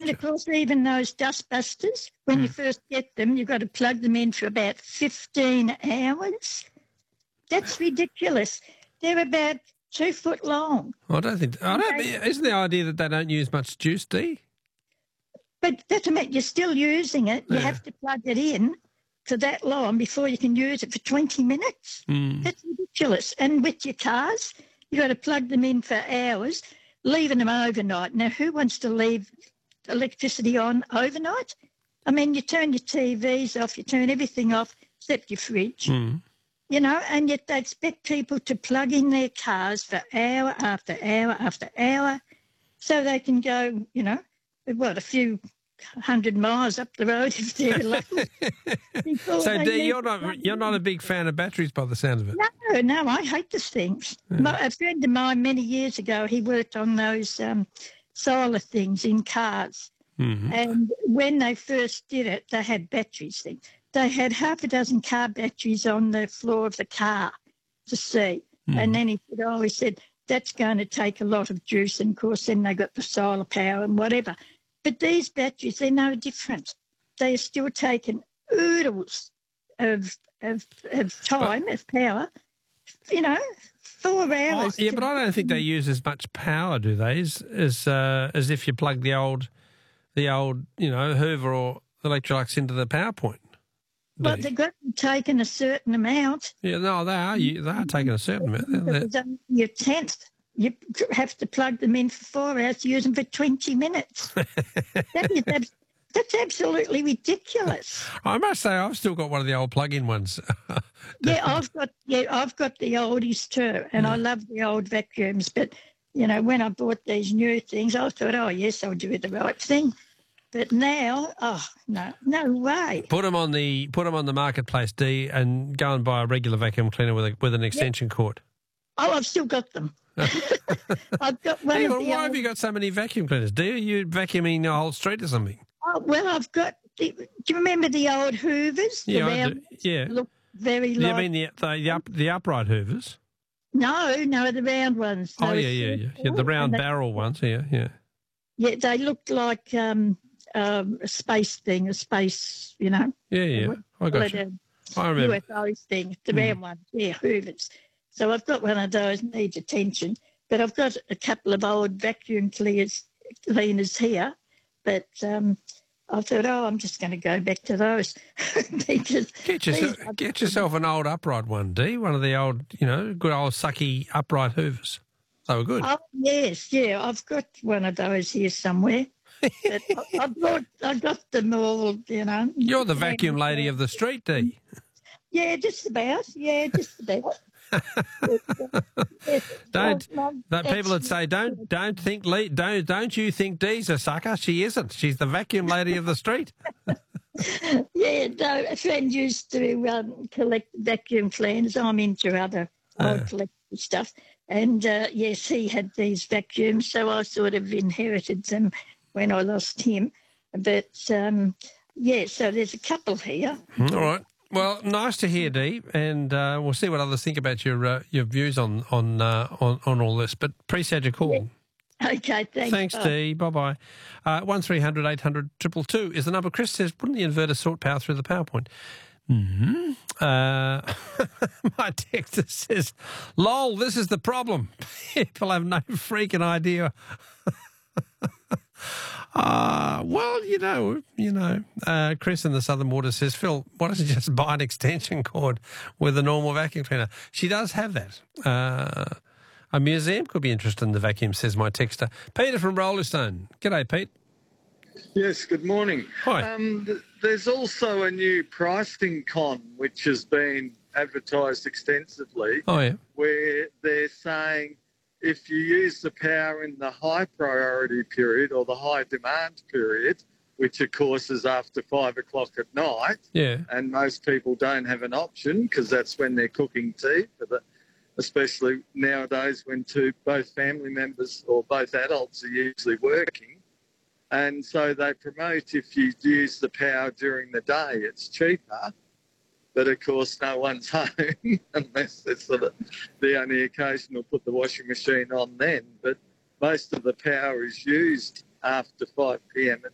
And, of course, even those dustbusters, when you first get them, you've got to plug them in for about 15 hours. That's ridiculous. They're about 2 foot long. Isn't the idea that they don't use much juice, Dee? But doesn't matter, you're still using it. You have to plug it in for that long before you can use it for 20 minutes. That's ridiculous. And with your cars, you've got to plug them in for hours, leaving them overnight. Now, who wants to leave electricity on overnight? I mean, you turn your TVs off, you turn everything off except your fridge, you know, and yet they expect people to plug in their cars for hour after hour after hour so they can go, you know, a few 100 miles up the road if they're lucky. So, Dee, you're not a big fan of batteries by the sound of it. No, I hate these things. A friend of mine many years ago, he worked on those solar things in cars. And when they first did it, they had batteries then. They had half a dozen car batteries on the floor of the car to see. And then he said, that's going to take a lot of juice. And, of course, then they got the solar power and whatever. But these batteries, they're no different. They are still taking oodles of time, of power, you know, 4 hours. But I don't think they use as much power, do they, as if you plug the old, you know, Hoover or Electrolux into the power point. Well, they've got to take a certain amount. Yeah, no, they are taking a certain amount. Your 10th. You have to plug them in for 4 hours to use them for 20 minutes. That's absolutely ridiculous. I must say, I've still got one of the old plug-in ones. I've got the oldies too, and I love the old vacuums. But you know, when I bought these new things, I thought, oh yes, I'll do the right thing. But now, no way. Put them on the marketplace, Dee, and go and buy a regular vacuum cleaner with an extension cord. Oh, I've still got them. I've got one. Why have you got so many vacuum cleaners? Are you vacuuming the whole street or something? Oh, well, I've got. Do you remember the old Hoovers? Yeah, I do. Yeah. Look very. You mean the upright Hoovers? No, the round ones. Oh yeah. The round barrel ones. Yeah. Yeah, they looked like a space thing, you know. Yeah. I got you. I remember. UFO thing, the round ones. Yeah, Hoovers. So I've got one of those, needs attention, but I've got a couple of old vacuum cleaners here, but I thought, I'm just going to go back to those. Because get yourself an old upright one, Dee, one of the old, you know, good old sucky upright Hoovers. They were good. Oh, yes, yeah, I've got one of those here somewhere. But I got them all, you know. You're the vacuum lady of the street, Dee. Yeah, just about. People would say, don't you think Dee's a sucker? She isn't. She's the vacuum lady of the street. Yeah, no, a friend used to collect vacuum cleaners. I'm into other old collectible stuff. And, yes, he had these vacuums, so I sort of inherited them when I lost him. But, so there's a couple here. All right. Well, nice to hear, Dee, and we'll see what others think about your views on all this. But appreciate your call. Yeah. Okay, thanks. Thanks, Dee. Bye-bye. 1300 800 222 is the number. Chris says, wouldn't the inverter sort power through the PowerPoint? My texter says, lol, this is the problem. People have no freaking idea. Well, Chris in the Southern Water says, Phil, why don't you just buy an extension cord with a normal vacuum cleaner? She does have that. A museum could be interested in the vacuum, says my texter. Peter from Rollestone. G'day, Pete. Yes, good morning. Hi. There's also a new pricing con which has been advertised extensively. Oh, yeah. Where they're saying if you use the power in the high priority period or the high demand period, which of course is after 5 o'clock at night, and most people don't have an option because that's when they're cooking tea, especially nowadays when both family members or both adults are usually working. And so they promote if you use the power during the day, it's cheaper. But, of course, no one's home unless it's the only occasion they'll put the washing machine on then. But most of the power is used after 5 p.m. at